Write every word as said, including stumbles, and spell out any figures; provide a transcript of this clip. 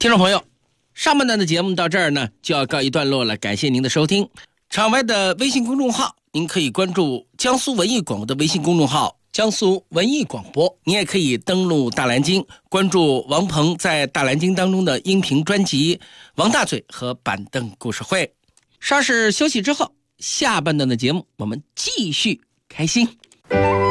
听众朋友，上半段的节目到这儿呢就要告一段落了，感谢您的收听。场外的微信公众号您可以关注江苏文艺广播的微信公众号江苏文艺广播，你也可以登录大蓝鲸，关注王鹏在大蓝鲸当中的音频专辑《王大嘴和板凳故事会》。稍事休息之后，下半段的节目我们继续开心。